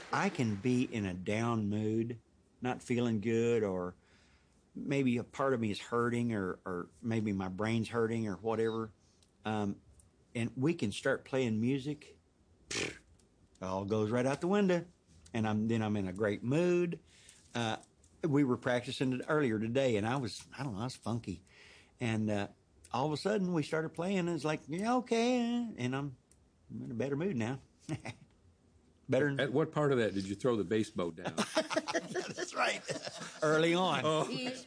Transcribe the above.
I can be in a down mood, not feeling good, or maybe a part of me is hurting, or maybe my brain's hurting or whatever. And we can start playing music. It all goes right out the window. And I'm in a great mood. We were practicing it earlier today, and I was funky. And all of a sudden, we started playing, and it's like, yeah, okay. And I'm in a better mood now. Better. At what part of that did you throw the bass bow down? That's right. Early on. Oh. He's